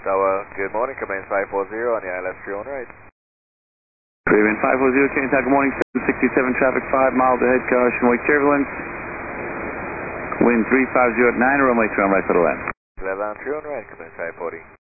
Tower, good morning, Command 540 on the ILS 3 on right. Command 540, Canyon Tower, good morning, 767 traffic 5 miles ahead, caution, wake turbulence. Wind 3509, runway 2 on right for the land. 11 on 3 on right, Command 540.